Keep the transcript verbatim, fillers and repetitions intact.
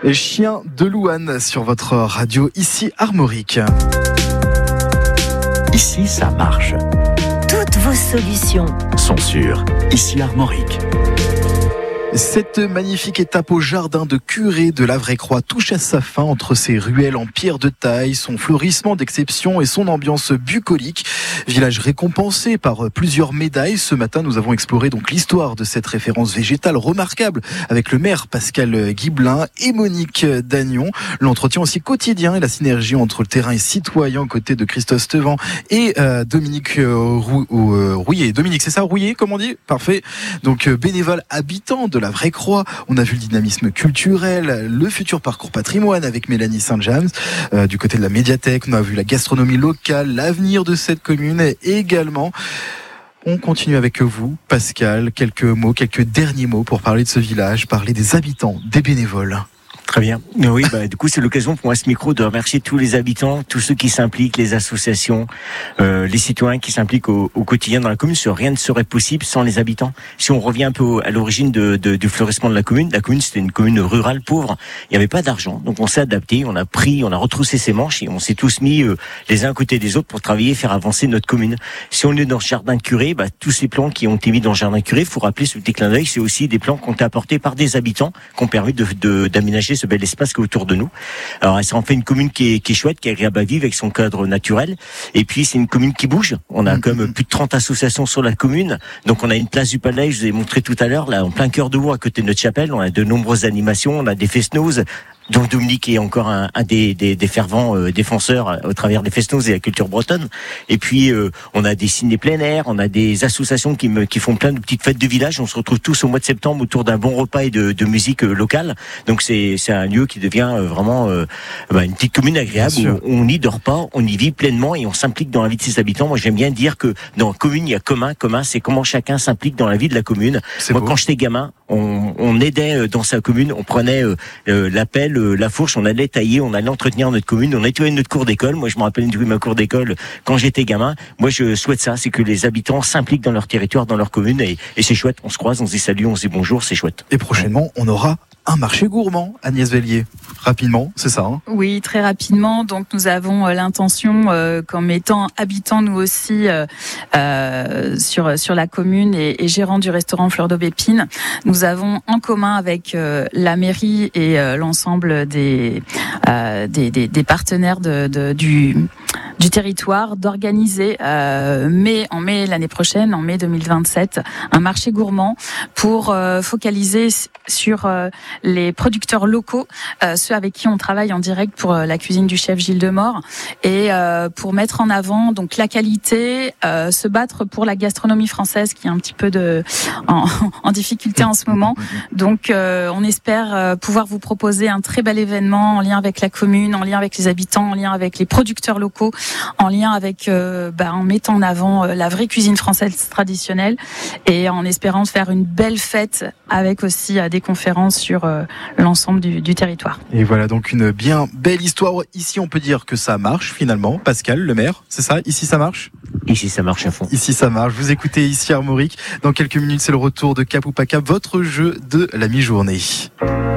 Chien de Louane sur votre radio, ici Armorique. Ici, ça marche. Toutes vos solutions sont sûres. Ici Armorique. Cette magnifique étape au jardin de Curé de la Vraie-Croix touche à sa fin entre ses ruelles en pierre de taille, son fleurissement d'exception et son ambiance bucolique. Village récompensé par plusieurs médailles. Ce matin, nous avons exploré donc l'histoire de cette référence végétale remarquable avec le maire Pascal Guiblin et Monique Dagnon. L'entretien aussi quotidien et la synergie entre le terrain et citoyen aux côtés de Christophe Stevant et euh, Dominique euh, Rou- euh, Rouillet. Dominique, c'est ça, Rouillet, comme on dit? Parfait. Donc euh, bénévole habitant de la Vraie-Croix. On a vu le dynamisme culturel, le futur parcours patrimoine avec Mélanie Saint-James. Euh, du côté de la médiathèque, on a vu la gastronomie locale, l'avenir de cette commune également. On continue avec vous, Pascal. Quelques mots, quelques derniers mots pour parler de ce village, parler des habitants, des bénévoles. Très bien. Oui, bah, du coup, c'est l'occasion pour moi, ce micro, de remercier tous les habitants, tous ceux qui s'impliquent, les associations, euh, les citoyens qui s'impliquent au, au quotidien dans la commune. Rien ne serait possible sans les habitants. Si on revient un peu à l'origine de, de, du fleurissement de la commune, la commune, c'était une commune rurale pauvre. Il n'y avait pas d'argent. Donc, on s'est adapté, on a pris, on a retroussé ses manches et on s'est tous mis euh, les uns à côté des autres pour travailler et faire avancer notre commune. Si on est dans le jardin de curé, bah, tous ces plans qui ont été mis dans le jardin de curé, il faut rappeler ce petit clin d'œil, c'est aussi des plans qui ont été apportés par des habitants qui ont permis de, de, d'aménager ce bel espace qui est autour de nous. Alors, ça en fait une commune qui est, qui est chouette, qui est agréable à vivre avec son cadre naturel. Et puis, c'est une commune qui bouge. On a quand même plus de trente associations sur la commune. Donc, on a une place du Palais, je vous ai montré tout à l'heure, là, en plein cœur de Vaud, à côté de notre chapelle. On a de nombreuses animations. On a des fest-noz, dont Dominique est encore un, un des, des, des fervents euh, défenseurs euh, au travers des fest-noz et la culture bretonne. Et puis, euh, on a des ciné plein air, on a des associations qui, me, qui font plein de petites fêtes de village. On se retrouve tous au mois de septembre autour d'un bon repas et de, de musique euh, locale. Donc, c'est, c'est un lieu qui devient euh, vraiment euh, bah, une petite commune agréable où on n'y dort pas, on y vit pleinement et on s'implique dans la vie de ses habitants. Moi, j'aime bien dire que dans la commune, il y a commun. Commun, c'est comment chacun s'implique dans la vie de la commune. C'est Moi, beau. quand j'étais gamin, on, on aidait dans sa commune, on prenait euh, euh, la pelle, euh, la fourche, on allait tailler, on allait entretenir notre commune, on nettoyait notre cour d'école. Moi, je me rappelle de ma cour d'école quand j'étais gamin. Moi, je souhaite ça, c'est que les habitants s'impliquent dans leur territoire, dans leur commune, et, et c'est chouette. On se croise, on se dit salut, on se dit bonjour, c'est chouette. Et prochainement, on aura un marché gourmand, Agnès Vellier. Rapidement, c'est ça, hein? Oui, très rapidement. Donc, nous avons euh, l'intention, euh, qu'en étant habitants, nous aussi, euh, euh, sur sur la commune et, et gérant du restaurant Fleur d'Aubépine, nous avons en commun avec euh, la mairie et euh, l'ensemble des, euh, des, des des partenaires de, de du du territoire d'organiser euh, mai en mai l'année prochaine, en mai deux mille vingt-sept, un marché gourmand pour euh, focaliser sur euh, les producteurs locaux, euh, ceux avec qui on travaille en direct pour euh, la cuisine du chef Gilles Demort, et euh, pour mettre en avant donc la qualité, euh, se battre pour la gastronomie française qui est un petit peu de en, en difficulté en ce moment. Donc euh, on espère euh, pouvoir vous proposer un très bel événement en lien avec la commune, en lien avec les habitants, en lien avec les producteurs locaux, en lien avec euh, bah, en mettant en avant euh, la vraie cuisine française traditionnelle et en espérant faire une belle fête avec aussi euh, des conférences sur euh, l'ensemble du, du territoire. Et voilà donc une bien belle histoire. Ici, on peut dire que ça marche finalement. Pascal, le maire, c'est ça? Ici, ça marche? Ici, ça marche à fond. Ici, ça marche. Vous écoutez ici Armorique. Dans quelques minutes, c'est le retour de Cap ou pas Cap, votre jeu de la mi-journée.